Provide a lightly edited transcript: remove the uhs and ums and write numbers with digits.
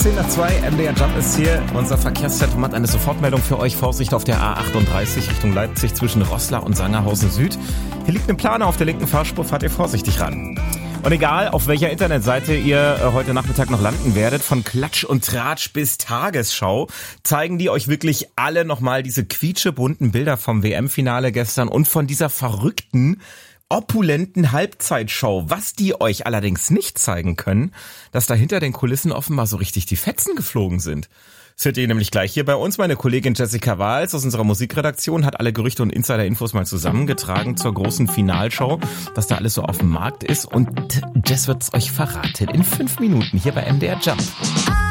10:10, MDR Jump ist hier. Unser Verkehrszentrum hat eine Sofortmeldung für euch. Vorsicht auf der A38 Richtung Leipzig zwischen Roßla und Sangerhausen Süd. Hier liegt eine Plane auf der linken Fahrspur, fahrt ihr vorsichtig ran. Und egal, auf welcher Internetseite ihr heute Nachmittag noch landen werdet, von Klatsch und Tratsch bis Tagesschau, zeigen die euch wirklich alle nochmal diese quietschebunten Bilder vom WM-Finale gestern und von dieser verrückten, opulenten Halbzeitshow. Was die euch allerdings nicht zeigen können, dass da hinter den Kulissen offenbar so richtig die Fetzen geflogen sind. Das hört ihr nämlich gleich hier bei uns. Meine Kollegin Jessica Wahls aus unserer Musikredaktion hat alle Gerüchte und Insider-Infos mal zusammengetragen zur großen Finalshow, was da alles so auf dem Markt ist. Und Jess wird's euch verraten in 5 Minuten hier bei MDR Jump.